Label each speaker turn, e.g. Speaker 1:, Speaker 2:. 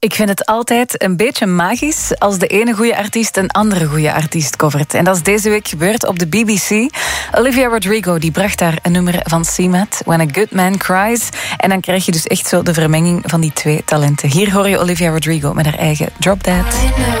Speaker 1: Ik vind het altijd een beetje magisch als de ene goede artiest een andere goede artiest covert. En dat is deze week gebeurd op de BBC. Olivia Rodrigo die bracht daar een nummer van C-Mat, When a Good Man Cries. En dan krijg je dus echt zo de vermenging van die twee talenten. Hier hoor je Olivia Rodrigo met haar eigen Drop That.